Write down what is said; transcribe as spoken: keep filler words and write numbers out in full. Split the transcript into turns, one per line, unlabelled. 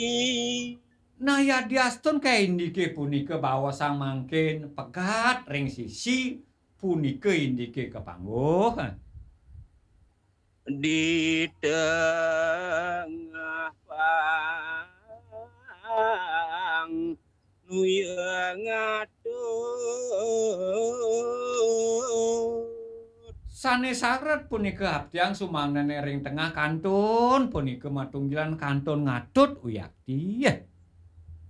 Nayadiastun kaindike punika baos sang mangkin pegat ring sisi punika indike kepangguh.
Di tengah pang nuyeng ngatut.
Sanesaret punika abdiang sumanene ring tengah kantun punika matunggilan kantun ngatut uyakti.